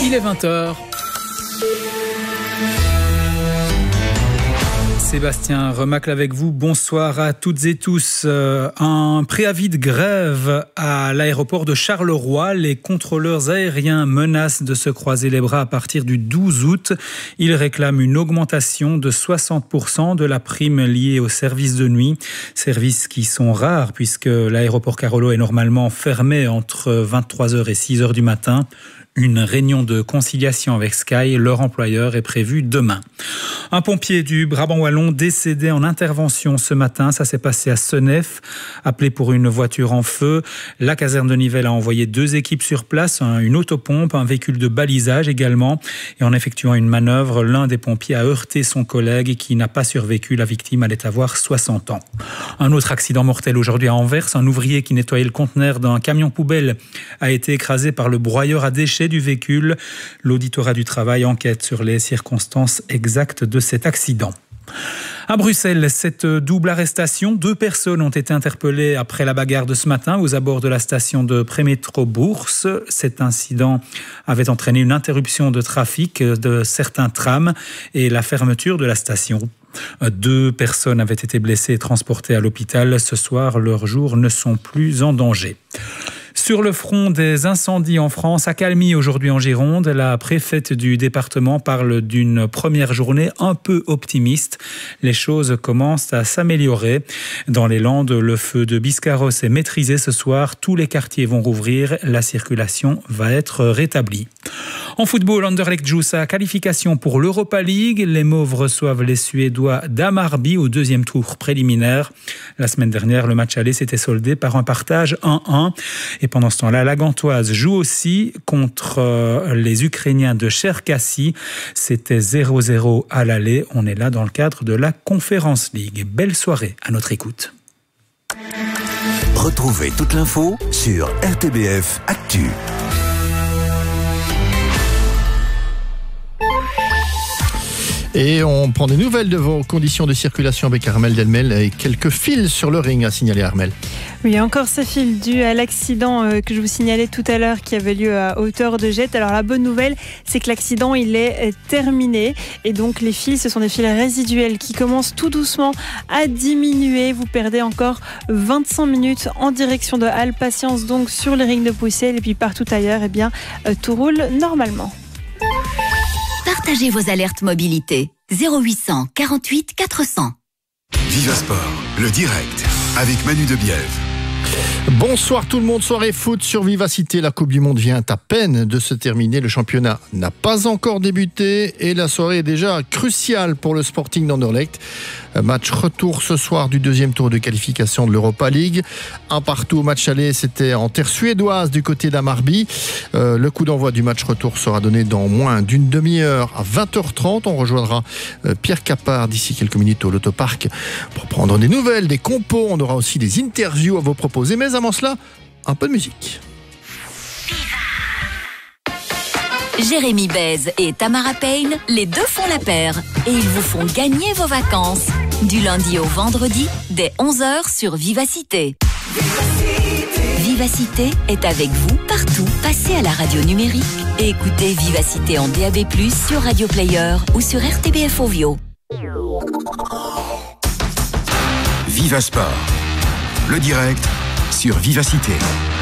Il est 20h. Sébastien Remacle avec vous. Bonsoir à toutes et tous. Un préavis de grève à l'aéroport de Charleroi. Les contrôleurs aériens menacent de se croiser les bras à partir du 12 août. Ils réclament une augmentation de 60% de la prime liée aux services de nuit. Services qui sont rares puisque l'aéroport Carolo est normalement fermé entre 23h et 6h du matin. Une réunion de conciliation avec Sky, leur employeur, est prévue demain. Un pompier du Brabant wallon décédé en intervention ce matin. Ça s'est passé à Senef. Appelé pour une voiture en feu, la caserne de Nivelles a envoyé 2 équipes sur place, une autopompe, un véhicule de balisage également. Et en effectuant une manœuvre, l'un des pompiers a heurté son collègue qui n'a pas survécu. La victime allait avoir 60 ans. Un autre accident mortel aujourd'hui à Anvers. Un ouvrier qui nettoyait le conteneur d'un camion poubelle a été écrasé par le broyeur à déchets du véhicule. L'auditorat du travail enquête sur les circonstances exactes de cet accident. À Bruxelles, cette double arrestation. 2 personnes ont été interpellées après la bagarre de ce matin aux abords de la station de Prémétro Bourse. Cet incident avait entraîné une interruption de trafic de certains trams et la fermeture de la station. 2 personnes avaient été blessées et transportées à l'hôpital. Ce soir, leurs jours ne sont plus en danger. Sur le front des incendies en France, accalmie aujourd'hui en Gironde, la préfète du département parle d'une première journée un peu optimiste. Les choses commencent à s'améliorer. Dans les Landes, le feu de Biscarrosse est maîtrisé ce soir. Tous les quartiers vont rouvrir. La circulation va être rétablie. En football, Anderlecht joue sa qualification pour l'Europa League. Les Mauves reçoivent les Suédois d'Hammarby au 2e tour préliminaire. La semaine dernière, le match aller s'était soldé par un partage 1-1. Et pendant ce temps-là, la Gantoise joue aussi contre les Ukrainiens de Cherkassy. C'était 0-0 à l'aller. On est là dans le cadre de la Conference League. Belle soirée à notre écoute. Retrouvez toute l'info sur RTBF Actu. Et on prend des nouvelles de vos conditions de circulation avec Armelle Delmel et quelques fils sur le ring à signaler, Armelle. Oui, encore ces fils dus à l'accident que je vous signalais tout à l'heure qui avait lieu à hauteur de Jette. Alors la bonne nouvelle, c'est que l'accident il est terminé et donc les fils, ce sont des fils résiduels qui commencent tout doucement à diminuer. Vous perdez encore 25 minutes en direction de Halle. Patience donc sur les rings de Poussel et puis partout ailleurs, eh bien tout roule normalement. Partagez vos alertes mobilité. 0800 48 400. Viva Sport, le direct, avec Manu Debiève. Bonsoir tout le monde, soirée foot sur Vivacité. La Coupe du Monde vient à peine de se terminer. Le championnat n'a pas encore débuté et la soirée est déjà cruciale pour le Sporting d'Anderlecht. Match retour ce soir du 2e tour de qualification de l'Europa League. 1-1 au match aller, c'était en terre suédoise du côté d'Hammarby. Le coup d'envoi du match retour sera donné dans moins d'une demi-heure à 20h30. On rejoindra Pierre Capard d'ici quelques minutes au Lotopark pour prendre des nouvelles, des compos. On aura aussi des interviews à vous proposer. Mais avant cela, un peu de musique. Jérémy Bèze et Tamara Payne, les 2 font la paire et ils vous font gagner vos vacances. Du lundi au vendredi, dès 11h sur Vivacité. Vivacité est avec vous partout. Passez à la radio numérique et écoutez Vivacité en DAB+, sur Radio Player ou sur RTBF Ovio. Viva Sport, le direct sur Vivacité.